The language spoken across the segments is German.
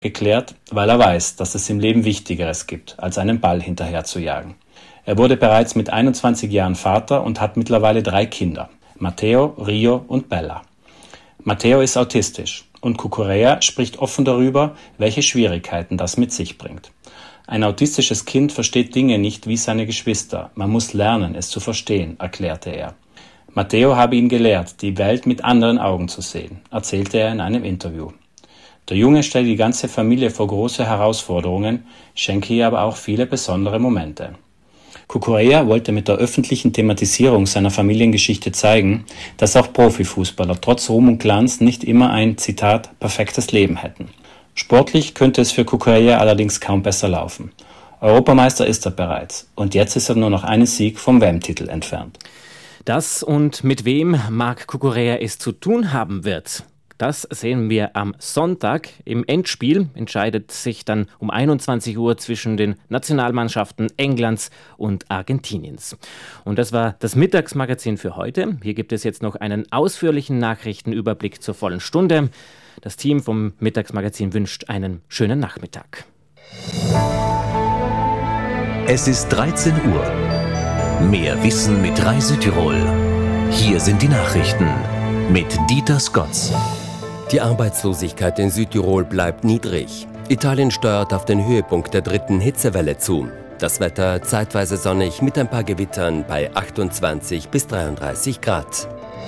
geklärt, weil er weiß, dass es im Leben Wichtigeres gibt, als einen Ball hinterher zu jagen. Er wurde bereits mit 21 Jahren Vater und hat mittlerweile 3 Kinder: Matteo, Rio und Bella. Matteo ist autistisch und Cucurella spricht offen darüber, welche Schwierigkeiten das mit sich bringt. Ein autistisches Kind versteht Dinge nicht wie seine Geschwister. Man muss lernen, es zu verstehen, erklärte er. Matteo habe ihn gelehrt, die Welt mit anderen Augen zu sehen, erzählte er in einem Interview. Der Junge stelle die ganze Familie vor große Herausforderungen, schenke ihr aber auch viele besondere Momente. Cucurella wollte mit der öffentlichen Thematisierung seiner Familiengeschichte zeigen, dass auch Profifußballer trotz Ruhm und Glanz nicht immer ein, Zitat, perfektes Leben hätten. Sportlich könnte es für Cucurella allerdings kaum besser laufen. Europameister ist er bereits und jetzt ist er nur noch einen Sieg vom WM-Titel entfernt. Das und mit wem Marc Cucurella es zu tun haben wird, das sehen wir am Sonntag. Im Endspiel entscheidet sich dann um 21 Uhr zwischen den Nationalmannschaften Englands und Argentiniens. Und das war das Mittagsmagazin für heute. Hier gibt es jetzt noch einen ausführlichen Nachrichtenüberblick zur vollen Stunde. Das Team vom Mittagsmagazin wünscht einen schönen Nachmittag. Es ist 13 Uhr. Mehr Wissen mit Reisetirol. Hier sind die Nachrichten mit Dieter Skotz. Die Arbeitslosigkeit in Südtirol bleibt niedrig. Italien steuert auf den Höhepunkt der 3. Hitzewelle zu. Das Wetter zeitweise sonnig mit ein paar Gewittern bei 28 bis 33 Grad.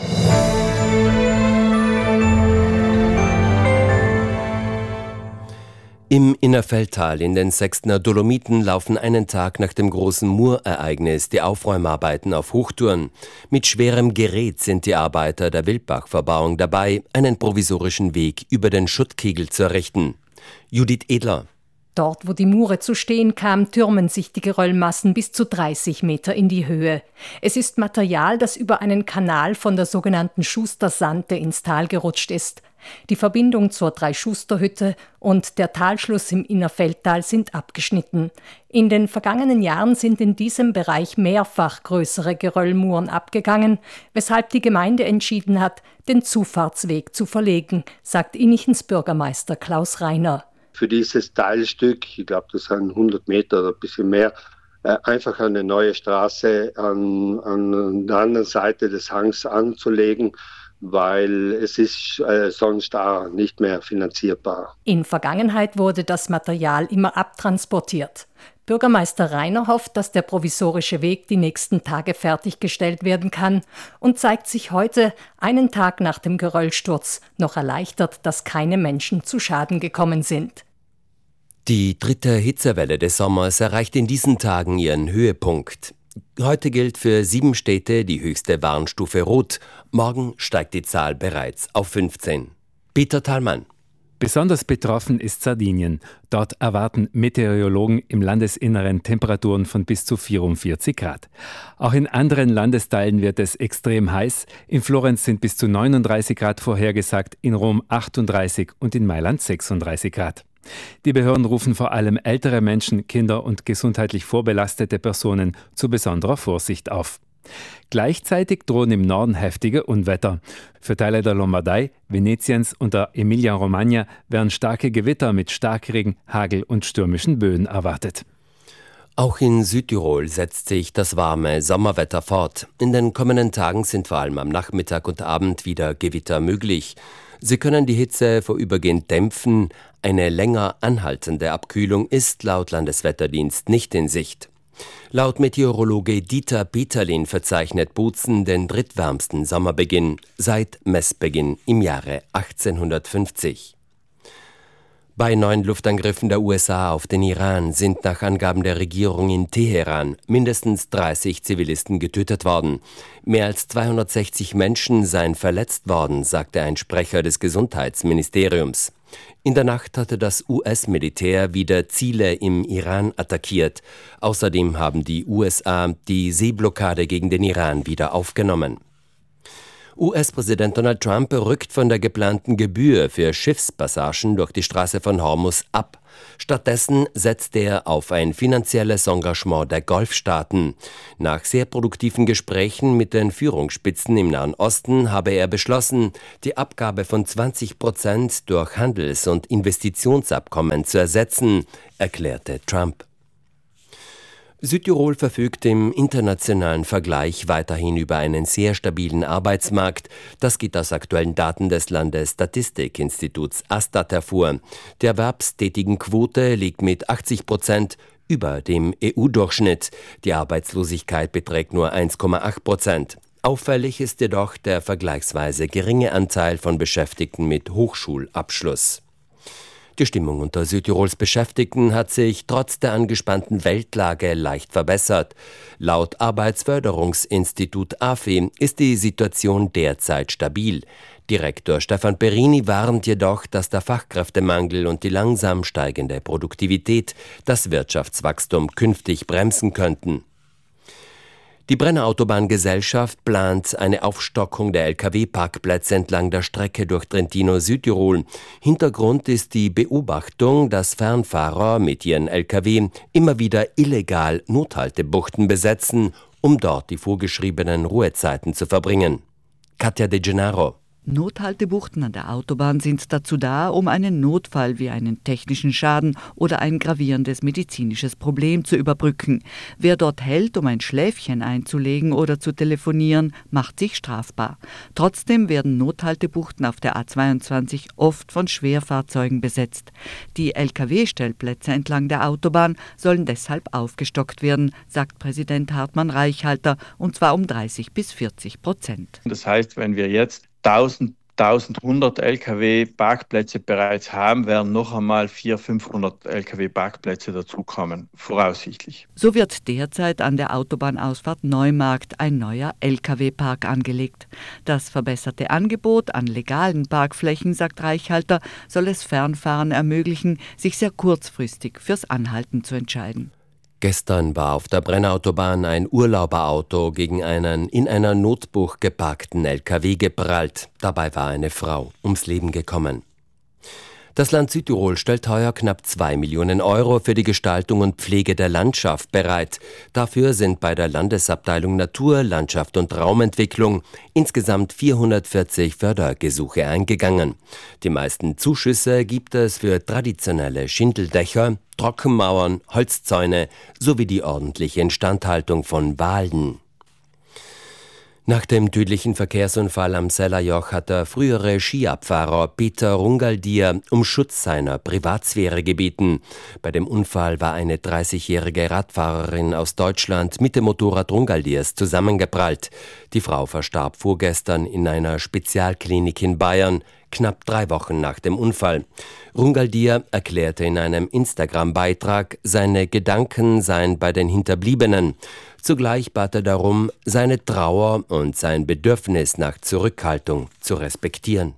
Im Innerfeldtal in den Sextner Dolomiten laufen einen Tag nach dem großen Mur-Ereignis die Aufräumarbeiten auf Hochtouren. Mit schwerem Gerät sind die Arbeiter der Wildbach-Verbauung dabei, einen provisorischen Weg über den Schuttkegel zu errichten. Judith Edler. Dort, wo die Mure zu stehen kam, türmen sich die Geröllmassen bis zu 30 Meter in die Höhe. Es ist Material, das über einen Kanal von der sogenannten Schustersante ins Tal gerutscht ist. Die Verbindung zur Drei-Schuster-Hütte und der Talschluss im Innerfeldtal sind abgeschnitten. In den vergangenen Jahren sind in diesem Bereich mehrfach größere Geröllmuren abgegangen, weshalb die Gemeinde entschieden hat, den Zufahrtsweg zu verlegen, sagt Innichens Bürgermeister Klaus Reiner. Für dieses Teilstück, ich glaube, das sind 100 Meter oder ein bisschen mehr, einfach eine neue Straße an der anderen Seite des Hangs anzulegen, weil es ist sonst auch nicht mehr finanzierbar. In Vergangenheit wurde das Material immer abtransportiert. Bürgermeister Reiner hofft, dass der provisorische Weg die nächsten Tage fertiggestellt werden kann und zeigt sich heute, einen Tag nach dem Geröllsturz, noch erleichtert, dass keine Menschen zu Schaden gekommen sind. Die 3. Hitzewelle des Sommers erreicht in diesen Tagen ihren Höhepunkt. Heute gilt für 7 Städte die höchste Warnstufe Rot. Morgen steigt die Zahl bereits auf 15. Peter Thalmann. Besonders betroffen ist Sardinien. Dort erwarten Meteorologen im Landesinneren Temperaturen von bis zu 44 Grad. Auch in anderen Landesteilen wird es extrem heiß. In Florenz sind bis zu 39 Grad vorhergesagt, in Rom 38 und in Mailand 36 Grad. Die Behörden rufen vor allem ältere Menschen, Kinder und gesundheitlich vorbelastete Personen zu besonderer Vorsicht auf. Gleichzeitig drohen im Norden heftige Unwetter. Für Teile der Lombardei, Venetiens und der Emilia-Romagna werden starke Gewitter mit Starkregen, Hagel und stürmischen Böen erwartet. Auch in Südtirol setzt sich das warme Sommerwetter fort. In den kommenden Tagen sind vor allem am Nachmittag und Abend wieder Gewitter möglich. Sie können die Hitze vorübergehend dämpfen. Eine länger anhaltende Abkühlung ist laut Landeswetterdienst nicht in Sicht. Laut Meteorologe Dieter Peterlin verzeichnet Bozen den drittwärmsten Sommerbeginn seit Messbeginn im Jahre 1850. Bei 9 Luftangriffen der USA auf den Iran sind nach Angaben der Regierung in Teheran mindestens 30 Zivilisten getötet worden. Mehr als 260 Menschen seien verletzt worden, sagte ein Sprecher des Gesundheitsministeriums. In der Nacht hatte das US-Militär wieder Ziele im Iran attackiert. Außerdem haben die USA die Seeblockade gegen den Iran wieder aufgenommen. US-Präsident Donald Trump rückt von der geplanten Gebühr für Schiffspassagen durch die Straße von Hormuz ab. Stattdessen setzt er auf ein finanzielles Engagement der Golfstaaten. Nach sehr produktiven Gesprächen mit den Führungsspitzen im Nahen Osten habe er beschlossen, die Abgabe von 20% durch Handels- und Investitionsabkommen zu ersetzen, erklärte Trump. Südtirol verfügt im internationalen Vergleich weiterhin über einen sehr stabilen Arbeitsmarkt. Das geht aus aktuellen Daten des Landesstatistikinstituts ASTAT hervor. Die Erwerbstätigenquote liegt mit 80% über dem EU-Durchschnitt. Die Arbeitslosigkeit beträgt nur 1,8%. Auffällig ist jedoch der vergleichsweise geringe Anteil von Beschäftigten mit Hochschulabschluss. Die Stimmung unter Südtirols Beschäftigten hat sich trotz der angespannten Weltlage leicht verbessert. Laut Arbeitsförderungsinstitut AFI ist die Situation derzeit stabil. Direktor Stefan Perini warnt jedoch, dass der Fachkräftemangel und die langsam steigende Produktivität das Wirtschaftswachstum künftig bremsen könnten. Die Brenner Autobahngesellschaft plant eine Aufstockung der Lkw-Parkplätze entlang der Strecke durch Trentino-Südtirol. Hintergrund ist die Beobachtung, dass Fernfahrer mit ihren Lkw immer wieder illegal Nothaltebuchten besetzen, um dort die vorgeschriebenen Ruhezeiten zu verbringen. Katja De Gennaro. Nothaltebuchten an der Autobahn sind dazu da, um einen Notfall wie einen technischen Schaden oder ein gravierendes medizinisches Problem zu überbrücken. Wer dort hält, um ein Schläfchen einzulegen oder zu telefonieren, macht sich strafbar. Trotzdem werden Nothaltebuchten auf der A22 oft von Schwerfahrzeugen besetzt. Die Lkw-Stellplätze entlang der Autobahn sollen deshalb aufgestockt werden, sagt Präsident Hartmann Reichhalter, und zwar um 30-40%. Das heißt, wenn wir jetzt 1100 Lkw-Parkplätze bereits haben, werden noch einmal 400-500 Lkw-Parkplätze dazukommen, voraussichtlich. So wird derzeit an der Autobahnausfahrt Neumarkt ein neuer Lkw-Park angelegt. Das verbesserte Angebot an legalen Parkflächen, sagt Reichhalter, soll es Fernfahrern ermöglichen, sich sehr kurzfristig fürs Anhalten zu entscheiden. Gestern war auf der Brennautobahn ein Urlauberauto gegen einen in einer Notbucht geparkten LKW geprallt. Dabei war eine Frau ums Leben gekommen. Das Land Südtirol stellt heuer knapp 2 Millionen Euro für die Gestaltung und Pflege der Landschaft bereit. Dafür sind bei der Landesabteilung Natur, Landschaft und Raumentwicklung insgesamt 440 Fördergesuche eingegangen. Die meisten Zuschüsse gibt es für traditionelle Schindeldächer, Trockenmauern, Holzzäune sowie die ordentliche Instandhaltung von Wahlen. Nach dem tödlichen Verkehrsunfall am Sellerjoch hat der frühere Skiabfahrer Peter Rungaldier um Schutz seiner Privatsphäre gebeten. Bei dem Unfall war eine 30-jährige Radfahrerin aus Deutschland mit dem Motorrad Rungaldiers zusammengeprallt. Die Frau verstarb vorgestern in einer Spezialklinik in Bayern, knapp 3 Wochen nach dem Unfall. Rungaldier erklärte in einem Instagram-Beitrag, seine Gedanken seien bei den Hinterbliebenen. Zugleich bat er darum, seine Trauer und sein Bedürfnis nach Zurückhaltung zu respektieren.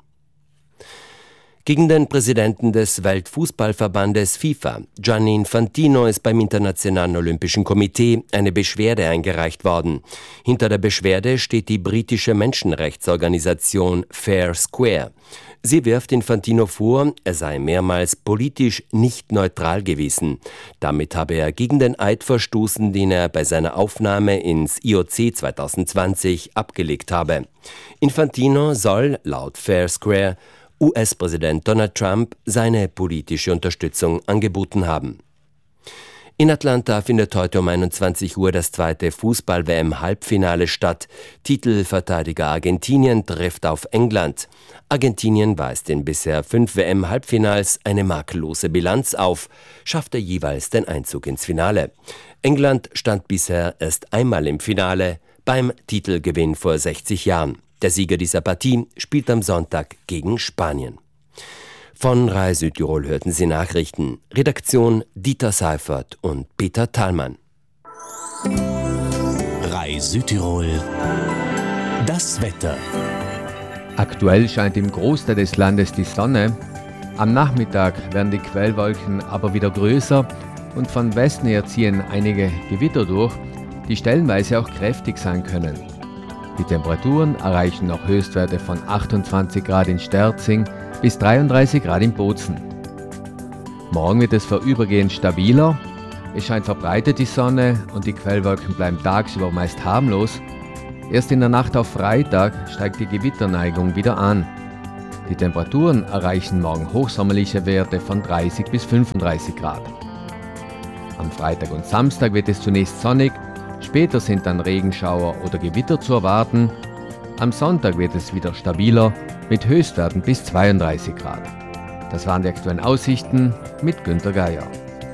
Gegen den Präsidenten des Weltfußballverbandes FIFA, Gianni Infantino, ist beim Internationalen Olympischen Komitee eine Beschwerde eingereicht worden. Hinter der Beschwerde steht die britische Menschenrechtsorganisation Fair Square. Sie wirft Infantino vor, er sei mehrmals politisch nicht neutral gewesen. Damit habe er gegen den Eid verstoßen, den er bei seiner Aufnahme ins IOC 2020 abgelegt habe. Infantino soll, laut Fair Square, US-Präsident Donald Trump seine politische Unterstützung angeboten haben. In Atlanta findet heute um 21 Uhr das zweite Fußball-WM-Halbfinale statt. Titelverteidiger Argentinien trifft auf England. Argentinien weist in bisher 5 WM-Halbfinals eine makellose Bilanz auf, schaffte jeweils den Einzug ins Finale. England stand bisher erst einmal im Finale, beim Titelgewinn vor 60 Jahren. Der Sieger dieser Partie spielt am Sonntag gegen Spanien. Von RAI Südtirol hörten Sie Nachrichten. Redaktion Dieter Seifert und Peter Thalmann. RAI Südtirol. Das Wetter. Aktuell scheint im Großteil des Landes die Sonne. Am Nachmittag werden die Quellwolken aber wieder größer und von Westen her ziehen einige Gewitter durch, die stellenweise auch kräftig sein können. Die Temperaturen erreichen noch Höchstwerte von 28 Grad in Sterzing bis 33 Grad in Bozen. Morgen wird es vorübergehend stabiler. Es scheint verbreitet die Sonne und die Quellwolken bleiben tagsüber meist harmlos. Erst in der Nacht auf Freitag steigt die Gewitterneigung wieder an. Die Temperaturen erreichen morgen hochsommerliche Werte von 30 bis 35 Grad. Am Freitag und Samstag wird es zunächst sonnig, später sind dann Regenschauer oder Gewitter zu erwarten. Am Sonntag wird es wieder stabiler mit Höchstwerten bis 32 Grad. Das waren die aktuellen Aussichten mit Günter Geier.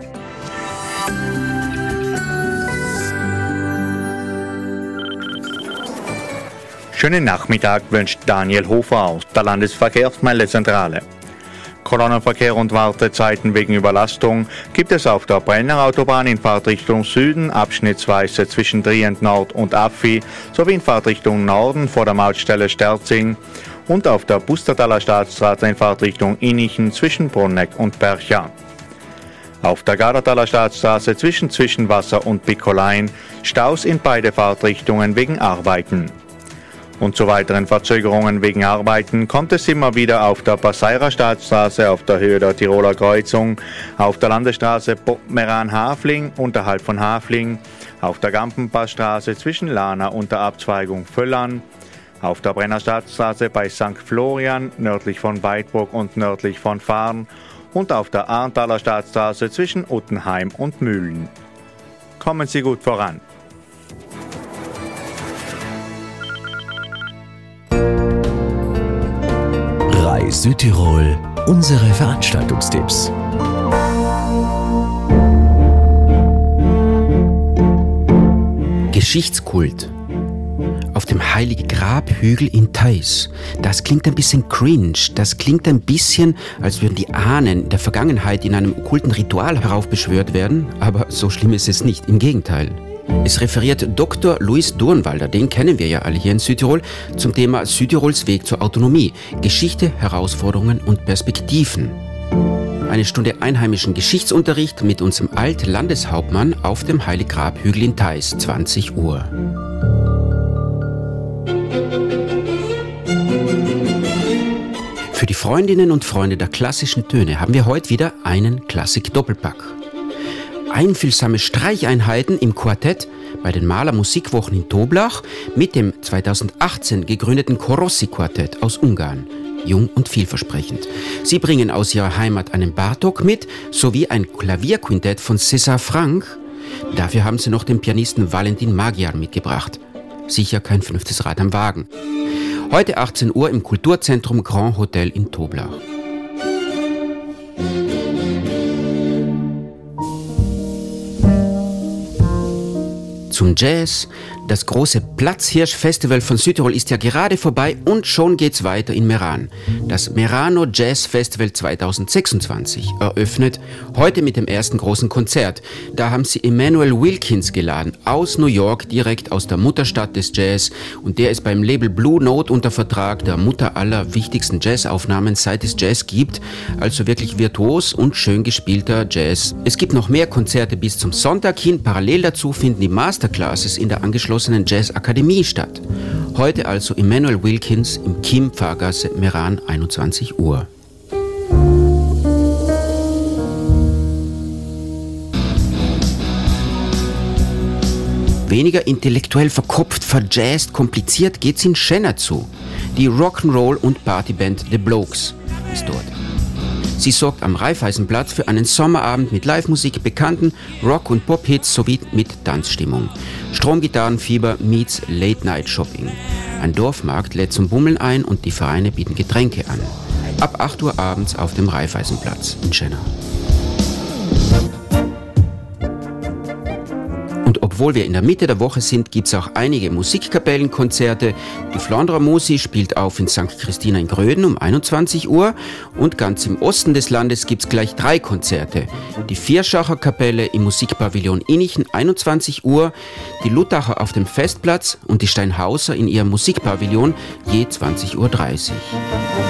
Schönen Nachmittag wünscht Daniel Hofer aus der Landesverkehrsmeldezentrale. Kolonnenverkehr und Wartezeiten wegen Überlastung gibt es auf der Brenner Autobahn in Fahrtrichtung Süden abschnittsweise zwischen Trient Nord und Affi sowie in Fahrtrichtung Norden vor der Mautstelle Sterzing und auf der Pustertaler Staatsstraße in Fahrtrichtung Innichen zwischen Brunneck und Percha. Auf der Gardertaler Staatsstraße zwischen Zwischenwasser und Piccolein Staus in beide Fahrtrichtungen wegen Arbeiten. Und zu weiteren Verzögerungen wegen Arbeiten kommt es immer wieder auf der Passeirer Staatsstraße auf der Höhe der Tiroler Kreuzung, auf der Landesstraße Meran-Hafling unterhalb von Hafling, auf der Gampenpassstraße zwischen Lana und der Abzweigung Völlern, auf der Brenner Staatsstraße bei St. Florian nördlich von Weidburg und nördlich von Farn und auf der Arntaler Staatsstraße zwischen Uttenheim und Mühlen. Kommen Sie gut voran. Südtirol, unsere Veranstaltungstipps. Geschichtskult. Auf dem Heilige Grabhügel in Theiß. Das klingt ein bisschen cringe. Das klingt ein bisschen, als würden die Ahnen der Vergangenheit in einem okkulten Ritual heraufbeschwört werden. Aber so schlimm ist es nicht. Im Gegenteil. Es referiert Dr. Luis Durnwalder, den kennen wir ja alle hier in Südtirol, zum Thema Südtirols Weg zur Autonomie, Geschichte, Herausforderungen und Perspektiven. Eine Stunde einheimischen Geschichtsunterricht mit unserem Alt-Landeshauptmann auf dem Heilig-Grab-Hügel in Theiß, 20 Uhr. Für die Freundinnen und Freunde der klassischen Töne haben wir heute wieder einen Klassik-Doppelpack. Einfühlsame Streicheinheiten im Quartett bei den Maler-Musikwochen in Toblach mit dem 2018 gegründeten Korossi-Quartett aus Ungarn. Jung und vielversprechend. Sie bringen aus ihrer Heimat einen Bartók mit, sowie ein Klavierquintett von César Franck. Dafür haben sie noch den Pianisten Valentin Magyar mitgebracht. Sicher kein 5. Rad am Wagen. Heute 18 Uhr im Kulturzentrum Grand Hotel in Toblach. Zum Jazz. Das große Platzhirsch-Festival von Südtirol ist ja gerade vorbei und schon geht's weiter in Meran. Das Merano Jazz Festival 2026 eröffnet heute mit dem ersten großen Konzert. Da haben sie Emmanuel Wilkins geladen, aus New York, direkt aus der Mutterstadt des Jazz. Und der ist beim Label Blue Note unter Vertrag, der Mutter aller wichtigsten Jazzaufnahmen, seit es Jazz gibt. Also wirklich virtuos und schön gespielter Jazz. Es gibt noch mehr Konzerte bis zum Sonntag hin. Parallel dazu finden die Masterclasses in der angeschlossenen Jazzakademie statt. Heute also Emmanuel Wilkins im Kim Pfarrgasse Meran, 21 Uhr. Weniger intellektuell verkopft, verjazzt, kompliziert geht's in Schenner zu. Die Rock'n'Roll- und Partyband The Blokes ist dort. Sie sorgt am Raiffeisenplatz für einen Sommerabend mit Live-Musik, bekannten Rock- und Pop-Hits sowie mit Tanzstimmung. Stromgitarrenfieber meets Late-Night-Shopping. Ein Dorfmarkt lädt zum Bummeln ein und die Vereine bieten Getränke an. Ab 8 Uhr abends auf dem Raiffeisenplatz in Schenner. Und obwohl wir in der Mitte der Woche sind, gibt es auch einige Musikkapellenkonzerte. Die Flandrer Musi spielt auf in St. Christina in Gröden um 21 Uhr und ganz im Osten des Landes gibt es gleich 3 Konzerte. Die Vierschacher Kapelle im Musikpavillon Innichen 21 Uhr, die Luttacher auf dem Festplatz und die Steinhauser in ihrem Musikpavillon je 20.30 Uhr.